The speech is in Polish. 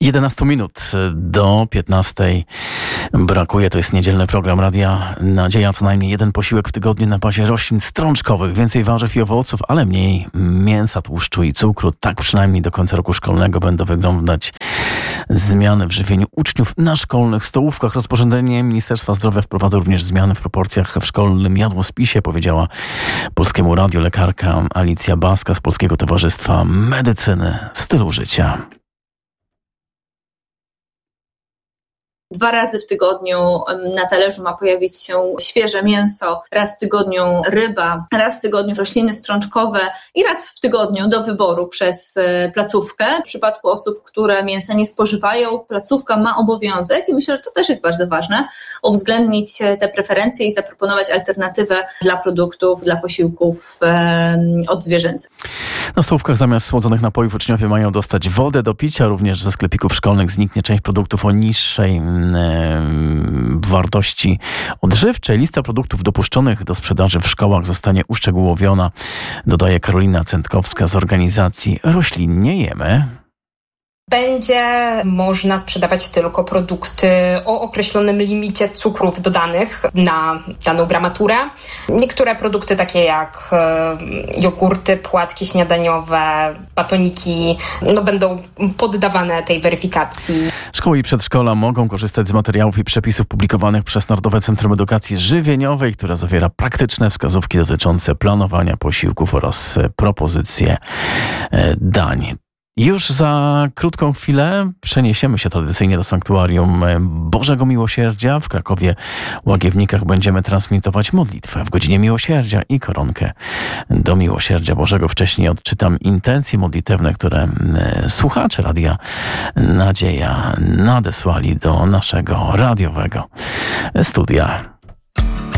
11 minut do 15 brakuje. To jest niedzielny program Radia Nadzieja. Co najmniej jeden posiłek w tygodniu na bazie roślin strączkowych. Więcej warzyw i owoców, ale mniej mięsa, tłuszczu i cukru. Tak przynajmniej do końca roku szkolnego będą wyglądać zmiany w żywieniu uczniów na szkolnych stołówkach. Rozporządzenie Ministerstwa Zdrowia wprowadza również zmiany w proporcjach w szkolnym jadłospisie, powiedziała Polskiemu Radiu lekarka Alicja Baska z Polskiego Towarzystwa Medycyny Stylu Życia. 2 razy w tygodniu na talerzu ma pojawić się świeże mięso, raz w tygodniu ryba, raz w tygodniu rośliny strączkowe i raz w tygodniu do wyboru przez placówkę. W przypadku osób, które mięsa nie spożywają, placówka ma obowiązek i myślę, że to też jest bardzo ważne, uwzględnić te preferencje i zaproponować alternatywę dla produktów, dla posiłków odzwierzęcych. Na stołówkach zamiast słodzonych napojów uczniowie mają dostać wodę do picia. Również ze sklepików szkolnych zniknie część produktów o niższej wartości odżywczej. Lista produktów dopuszczonych do sprzedaży w szkołach zostanie uszczegółowiona, dodaje Karolina Cętkowska z organizacji Roślinnie Jemy. Będzie można sprzedawać tylko produkty o określonym limicie cukrów dodanych na daną gramaturę. Niektóre produkty takie jak jogurty, płatki śniadaniowe, batoniki będą poddawane tej weryfikacji. Szkoły i przedszkola mogą korzystać z materiałów i przepisów publikowanych przez Narodowe Centrum Edukacji Żywieniowej, które zawiera praktyczne wskazówki dotyczące planowania posiłków oraz propozycje dań. Już za krótką chwilę przeniesiemy się tradycyjnie do Sanktuarium Bożego Miłosierdzia. W Krakowie Łagiewnikach będziemy transmitować modlitwę w godzinie Miłosierdzia i koronkę do Miłosierdzia Bożego. Wcześniej odczytam intencje modlitewne, które słuchacze Radia Nadzieja nadesłali do naszego radiowego studia.